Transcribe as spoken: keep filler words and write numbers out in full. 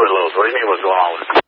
Lewis. What do you mean what's going on with it?